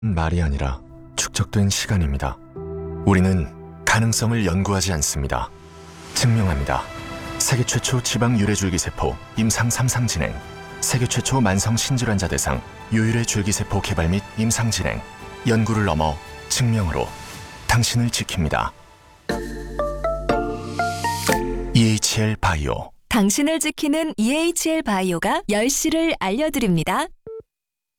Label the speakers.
Speaker 1: 말이 아니라 축적된 시간입니다. 우리는 가능성을 연구하지 않습니다. 증명합니다. 세계 최초 지방 유래줄기세포 임상 3상 진행, 세계 최초 만성 신질환자 대상 유일의 줄기세포 개발 및 임상 진행, 연구를 넘어 증명으로 당신을 지킵니다. EHL 바이오.
Speaker 2: 당신을 지키는 EHL 바이오가 10시를 알려드립니다.